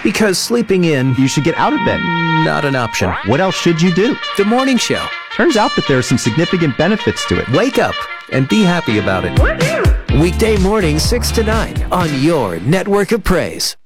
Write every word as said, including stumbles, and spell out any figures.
Because sleeping in, You should get out of bed. not an option. What else should you do? The morning show. Turns out that there are some significant benefits to it. Wake up and be happy about it. Weekday mornings six to nine on your network of praise.